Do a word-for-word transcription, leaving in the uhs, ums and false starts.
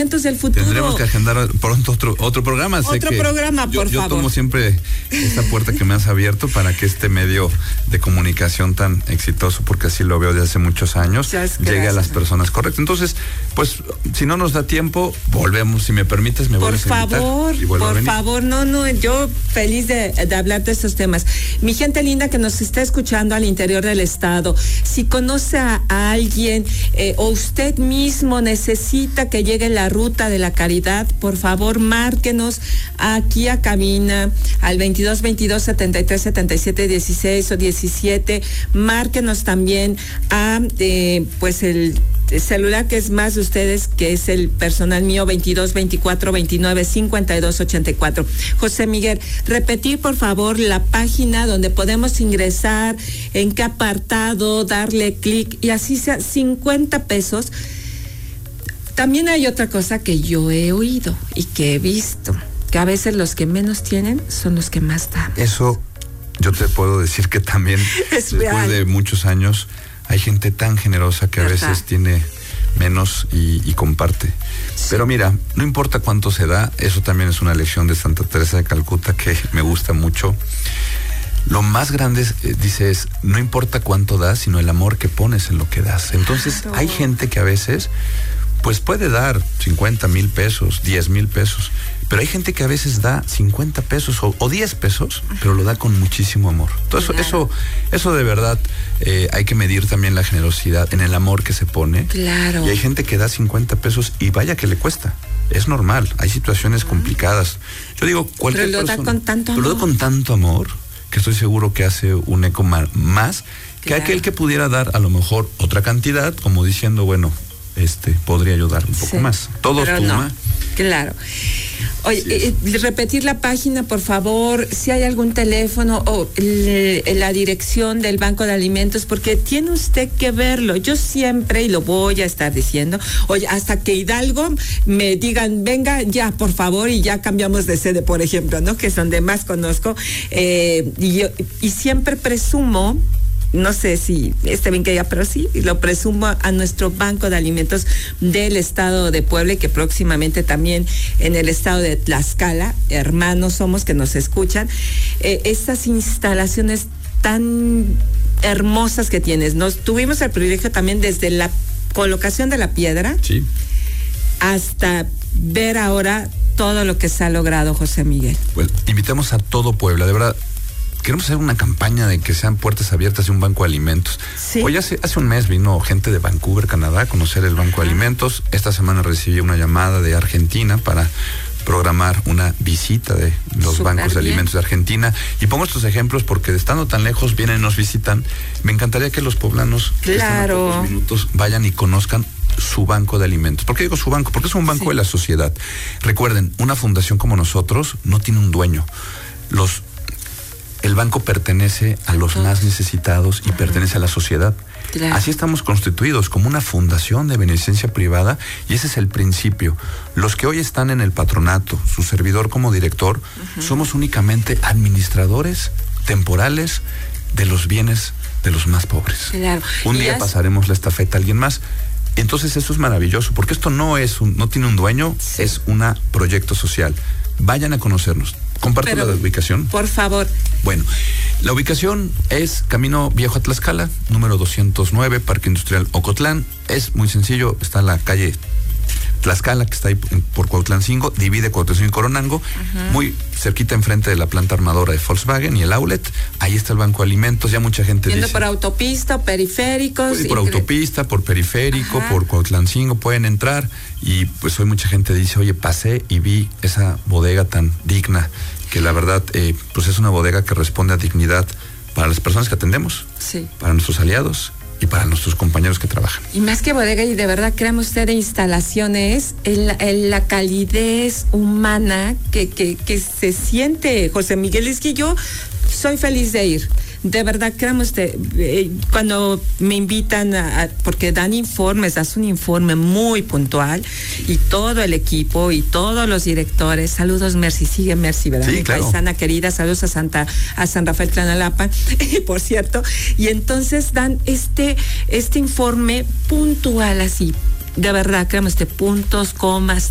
Alimentos del Futuro. Tendremos que agendar pronto otro otro programa. Otro sé que programa, por yo, favor. Yo tomo siempre esta puerta que me has abierto para que este medio de comunicación tan exitoso, porque así lo veo desde hace muchos años, Muchas llegue gracias. a las personas correctas. Entonces, pues, si no nos da tiempo, volvemos. Si me permites, me Por vuelves a invitar favor, y vuelvo a por venir. favor, no, no, yo feliz de, de hablar de estos temas. Mi gente linda que nos está escuchando al interior del estado, si conoce a, a alguien eh, o usted mismo necesita que llegue la ruta de la caridad, por favor, márquenos aquí a cabina al veintidós veintidós setenta y tres setenta y siete dieciséis o diecisiete. Márquenos también a eh, pues el celular que es más de ustedes, que es el personal mío, veintidós veinticuatro veintinueve cincuenta y dos ochenta y cuatro. José Miguel, repetir por favor la página donde podemos ingresar, en qué apartado, darle clic y así sea cincuenta pesos. También hay otra cosa que yo he oído y que he visto, que a veces los que menos tienen son los que más dan. Eso yo te puedo decir que también Es después real. de muchos años hay gente tan generosa que a Ajá. veces tiene menos y, y comparte. Sí. Pero mira, no importa cuánto se da, eso también es una lección de Santa Teresa de Calcuta que me gusta mucho. Lo más grande, es, eh, dice, es no importa cuánto das, sino el amor que pones en lo que das. Entonces, Claro. hay gente que a veces pues puede dar cincuenta mil pesos, diez mil pesos, pero hay gente que a veces da cincuenta pesos o, o diez pesos, pero lo da con muchísimo amor. Entonces, Claro. eso, eso de verdad eh, hay que medir también la generosidad en el amor que se pone. Claro. Y hay gente que da cincuenta pesos y vaya que le cuesta. Es normal, hay situaciones complicadas. Yo digo, cualquier Pero lo da persona, con tanto pero lo da amor. con tanto amor que estoy seguro que hace un eco ma- más que Claro. aquel que pudiera dar a lo mejor otra cantidad, como diciendo, bueno, este podría ayudar un poco Sí, más. Todo pero suma. no, claro. Oye, eh, repetir la página, por favor, si hay algún teléfono o le- la dirección del Banco de Alimentos, porque tiene usted que verlo. Yo siempre, y lo voy a estar diciendo, oye, hasta que Hidalgo me digan, venga ya, por favor, y ya cambiamos de sede, por ejemplo, ¿no? Que es donde más conozco. Eh, y, yo, y siempre presumo, no sé si esté bien que ya, pero sí, lo presumo a nuestro Banco de Alimentos del estado de Puebla y que próximamente también en el estado de Tlaxcala, hermanos somos que nos escuchan, eh, estas instalaciones tan hermosas que tienes. Nos tuvimos el privilegio también desde la colocación de la piedra Sí. hasta ver ahora todo lo que se ha logrado, José Miguel. Pues invitamos a todo Puebla, de verdad. Queremos hacer una campaña de que sean puertas abiertas de un banco de alimentos. Sí. Hoy hace, hace un mes vino gente de Vancouver, Canadá, a conocer el banco de alimentos. Esta semana recibí una llamada de Argentina para programar una visita de los Súper bancos de bien. alimentos de Argentina. Y pongo estos ejemplos porque estando tan lejos vienen y nos visitan. Me encantaría que los poblanos que están a Claro. pocos minutos vayan y conozcan su banco de alimentos. ¿Por qué digo su banco? Porque es un banco Sí. de la sociedad. Recuerden, una fundación como nosotros no tiene un dueño. Los El banco pertenece a los todos. más necesitados y pertenece a la sociedad. Claro. Así estamos constituidos, como una fundación de beneficencia privada, y ese es el principio. Los que hoy están en el patronato, su servidor como director, uh-huh. somos únicamente administradores temporales de los bienes de los más pobres. Claro. Un Y día has- pasaremos la estafeta a alguien más. Entonces eso es maravilloso, porque esto no es un, no tiene un dueño, Sí. es un proyecto social. Vayan a conocernos. Comparto Pero, la ubicación. por favor. Bueno, la ubicación es Camino Viejo a Tlaxcala, número doscientos nueve, Parque Industrial Ocotlán. Es muy sencillo, está en la calle Tlaxcala, que está ahí por Cuautlancingo, divide Cuautlancingo y Coronango, uh-huh. muy cerquita enfrente de la planta armadora de Volkswagen y el outlet. Ahí está el Banco de Alimentos, ya mucha gente Yendo dice. por autopista, periféricos. Por, por incre- autopista, por periférico, Ajá. por Cuautlancingo pueden entrar, y pues hoy mucha gente dice, oye, pasé y vi esa bodega tan digna, que la verdad eh, pues es una bodega que responde a dignidad para las personas que atendemos, Sí. para nuestros aliados y para nuestros compañeros que trabajan. Y más que bodega, y de verdad, créame usted, de instalaciones, en la, en la calidez humana que, que, que se siente, José Miguel, es que yo soy feliz de ir. De verdad, créame usted, eh, cuando me invitan a, a, porque dan informes, das un informe muy puntual, y todo el equipo y todos los directores, saludos Mercy, sigue Mercy, ¿verdad? Sí, Mi claro. paisana querida, saludos a Santa, a San Rafael Tlanalapa, por cierto, y entonces dan este, este informe puntual así, de verdad, créame usted, puntos, comas,